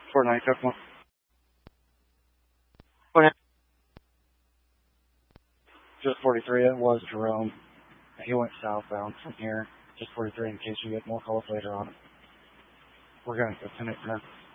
49, took one. 49. Just 43, it was Jerome. He went southbound from here. Just 43 in case you get more calls later on. We're going to go 10 it.